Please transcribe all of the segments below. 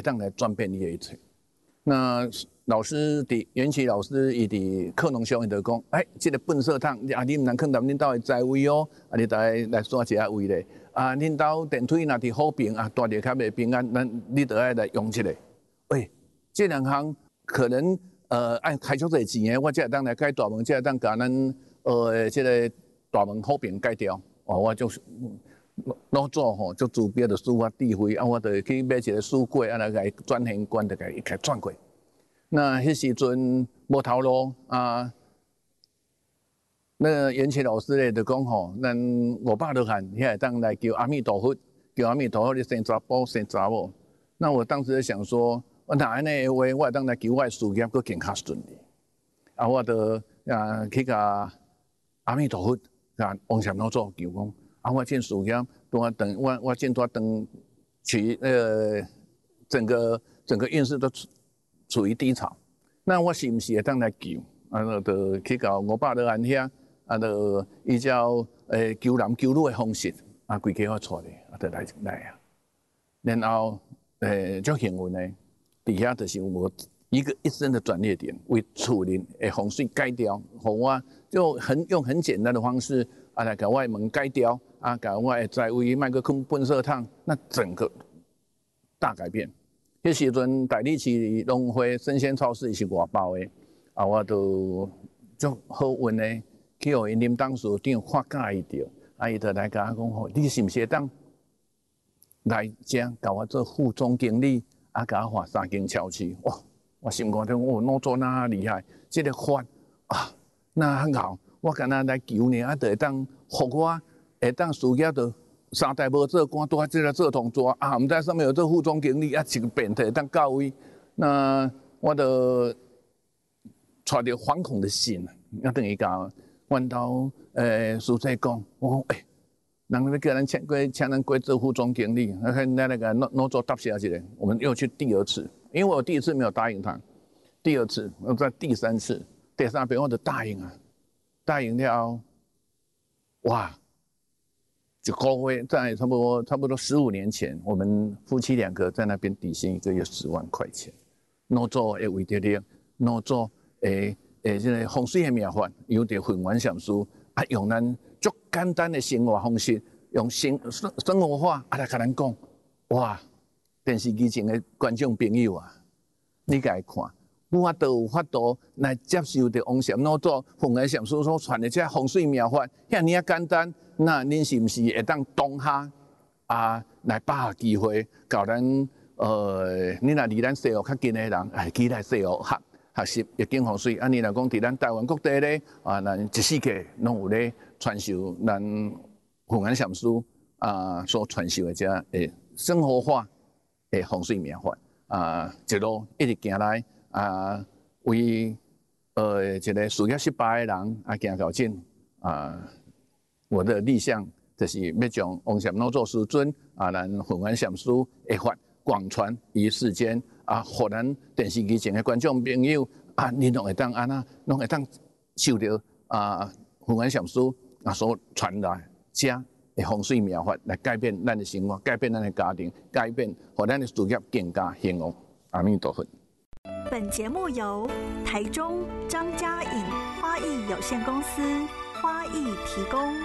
当来转变伊的一切。那老师元启老师伊伫课堂上伊就讲，这个粪扫桶啊，你毋通放到恁兜的财位哦，啊，你来刷一下位咧。啊，恁兜电梯若伫好平啊，大着较袂平安，你就爱来用一下。这两项可能按开足侪钱的，我才会当来改大门，才会当甲咱这个大门好平改掉。我就是老早吼，就自标的书法智慧啊，我就去买一个书柜，啊来甲伊转现关，就甲伊转过。那迄时阵无头路啊，那个元启老师咧就讲吼，咱500多汉，遐会当来求阿弥陀佛，求阿弥陀佛，你生查甫生查某。那我当时在想说，我若安尼的话，我会当来求我的事业佫更较顺利。啊，我就去甲阿弥陀佛，甲王禅老祖求讲，啊，我这事业我这段长期整个运势都处于低潮，那我是毋是会当来求？啊，就去到500多万遐，啊，就依照求男求女的方式，啊，规家我带咧，啊，就来啊。然后足幸运的，底下就是我一生的转捩点，为厝林的风水改掉，互我就用很简单的方式，啊，来甲我的门改掉，啊，甲我的财位卖个空粪扫桶，那整个大改变。迄时阵大理市农会生鲜超市是外包的，啊，我就足好运的去互因林董事长发介意着，啊，伊就来甲我讲吼，你是毋是会当来遮甲我做副总经理，啊，甲我画3间超市，哇！我心肝中，老祖哪厉害，这个法啊，那牛，我干那来求呢，啊，就会当互我会当事业就。3代无做官，拄啊这个做同桌啊，毋知上面有做副总经理啊，一个变态当到位，那我就揣着惶恐的心，啊，等于甲阮兜书记讲，我讲人要叫咱请咱过做副总经理，那个老做答谢一下，我们又去第2次，因为我第1次没有答应他，第2次，我在第3次，第3遍我就答应啊，答应了后，哇！1个月，在差不多15年前，我们夫妻2个在那边底薪1个月10万块钱。老祖会为着你，老祖这个风水的命法，有着混元禅师啊，用咱足简单的生活方式，用生活化啊来甲咱讲，哇！电视机前的观众朋友啊，你家看。我都有法度来接受着王禅老祖混元禅师所传的这风水命法，遐尔啊简单。那恁是毋是会当当下啊来把握机会，教咱你若离咱西湖较近的人，起来西湖学习易经风水。啊，你若讲伫咱台湾各地咧，啊，咱一世界拢有咧传授咱混元禅师啊所传授的这生活化的风水命法啊，一路一直行来。啊，为一个事业失败的人啊，行到今啊，我的理想就是要将王禅老祖师尊啊，咱混元禅师的法广传于世间啊，互咱电视机前的观众朋友啊，恁拢会当安那，拢会当受到啊混元禅师啊所传来这的风水妙法来改变咱的生活，改变咱的家庭，改变互咱的事业更加兴旺。阿弥陀佛。 本节目由台中张家颖花艺有限公司花艺提供。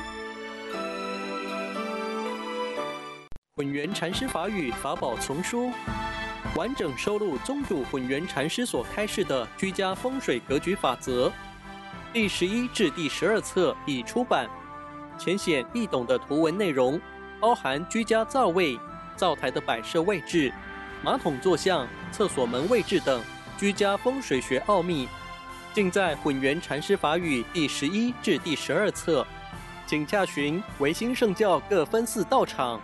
混元禅师法语法宝丛书，完整收录宗主混元禅师所开示的居家风水格局法则，第11至第12册已出版，浅显易懂的图文内容，包含居家灶位、灶台的摆设位置、马桶坐向、厕所门位置等居家风水学奥秘，尽在混元禅师法语第11至第12册，请洽询维新圣教各分寺道场。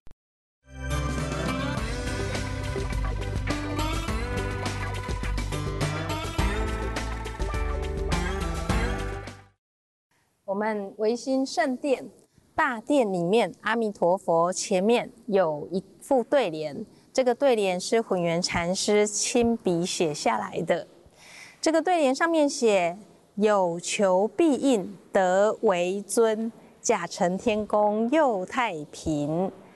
我们维新圣殿大殿里面，阿弥陀佛前面有一副对联。这个对联是混元禅师亲笔写下来的。这个对联上面写：有求必应，得为尊；甲辰天公佑太平。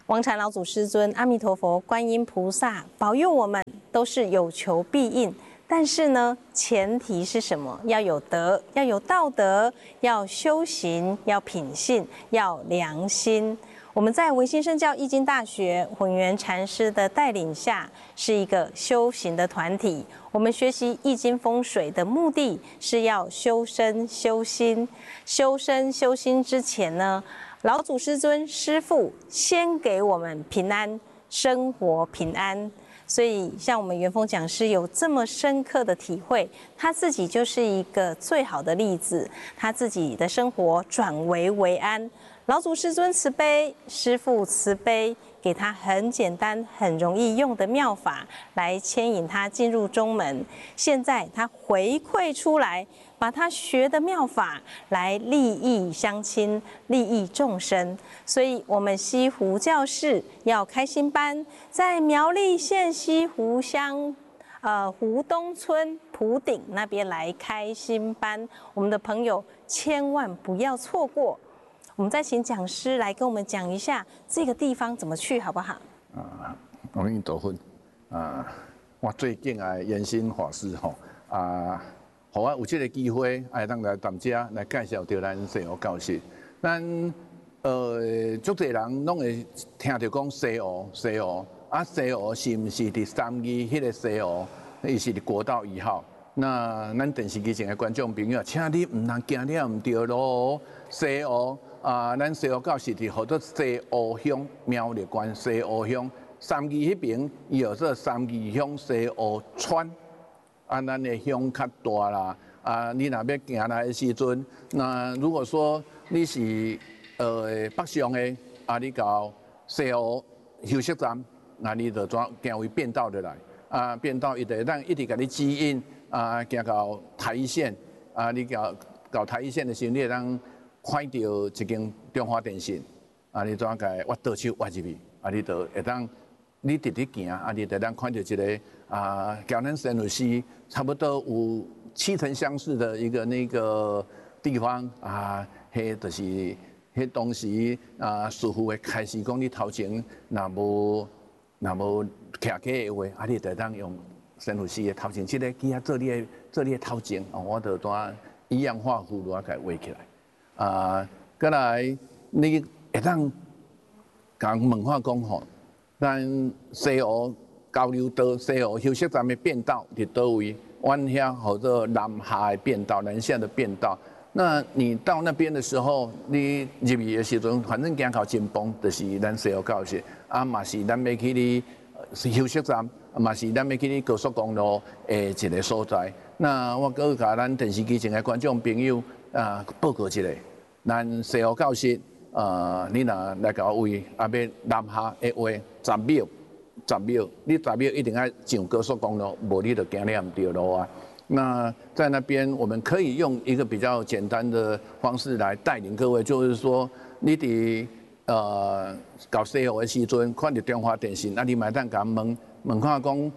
王禅老祖师尊、阿弥陀佛、观音菩萨保佑我们，都是有求必应。但是呢，前提是什么？要有德，要有道德，要修行，要品性，要良心。我们在唯心圣教易经大学混元禅师的带领下，是一个修行的团体。我们学习易经风水的目的是要修身修心。修身修心之前呢，老祖师尊师父先给我们平安，生活平安。所以，像我们元丰讲师有这么深刻的体会，他自己就是一个最好的例子。他自己的生活转危为安，老祖师尊慈悲，师父慈悲，给他很简单、很容易用的妙法来牵引他进入宗门。现在他回馈出来，把他学的妙法来利益乡亲、利益众生。所以，我们西湖教室要开新班，在苗栗县西湖乡湖东村埔顶那边来开新班，我们的朋友千万不要错过。我们再请讲师来跟我们讲一下这个地方怎么去，好不好？ 阿弥陀佛。我最敬爱延新法师吼互我有这个机会，会当来踮遮来介绍到咱西湖教室。咱足侪人拢会听到讲西湖，西湖是毋是伫三义迄个西湖？伊是伫国道1号。那咱电视机前的观众朋友，请你唔通行了唔对路哦。西湖咱西湖教室伫号做西湖乡苗栗县西湖乡，三义迄边伊有做三义乡西湖村。咱的乡较大啦，你若要行来的时阵，那如果说你是北上的，你到西湖休息站，那你就行为变道的来，变道伊就会当一直甲你指引，行到台一线，你到台一线的时候，你会当看到一间中华电信，你怎甲挖倒手挖入去，你就会当。你直直行，你就当看到一个跟咱新竹市差不多有70相似的一个那个地方迄就是迄当时师傅会开始讲，你头前若无徛起的话，你就当用新竹市的头前这个机做你的头前，我就当一氧化葫芦给围起来。再来你会当讲问话讲吼。咱西湖交流道、西湖休息站的变道伫倒位？阮遐或者南下的变道、南下的变道。那你到那边的时候，你入去的时阵，反正行到前方就是咱西湖教室，嘛是咱要去哩休息站，嘛是咱要去哩高速公路的一个所在。那我搁甲咱电视机前的观众朋友报告一下，咱西湖教室。你若来到位，要南下的话，10秒，你10秒一定要上高速公路，无你就行了唔对路啊。那在那边，我们可以用一个比较简单的方式来带领各位，就是说，你伫到西湖的时阵，看到中华电信，你买当甲问看讲，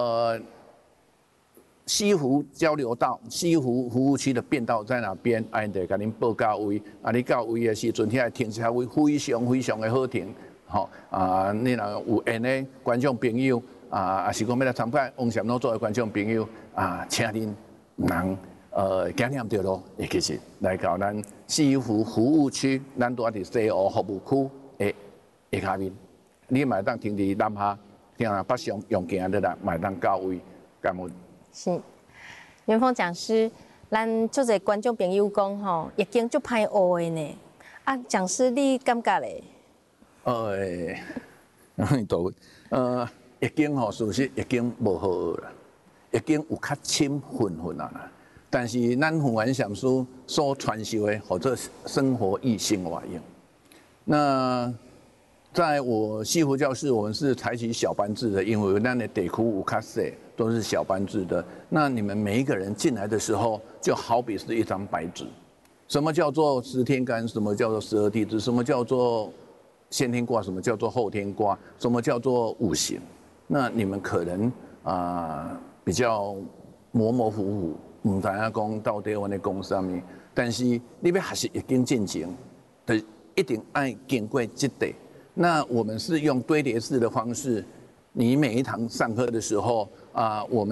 西湖交流道、西湖服务区的变道在哪边？因就甲恁报到位。你到位的时阵，遐停车位非常的好停。你若有缘的观众朋友，也是讲要来参加王禅老祖的观众朋友，请恁唔通行念对路，其实来到咱西湖服务区，咱住伫西湖服务区的下面，你嘛当停伫南下，听北上用行的啦，嘛当到位，感恩。 是，元丰讲师，咱足侪观众朋友讲吼，易经足歹学的呢。讲师你感觉咧？ 易经吼，事实易经无好学啦，易经有较深混啦。但是咱弘源禅师所传授的，或者生活易生活用。那在我西湖教室，我们是采取小班制的，因为咱的地区有较细。都是小班制的，那你们每一个人进来的时候，就好比是一张白纸。什么叫做10天干？什么叫做12地支？什么叫做先天卦？什么叫做后天卦？什么叫做五行？那你们可能比较模模糊糊，唔知影讲到底我咧讲啥物。但是你要学习易经进前，就一定爱经过这地。 那我们是用堆叠式的方式，你每一堂上课的时候我们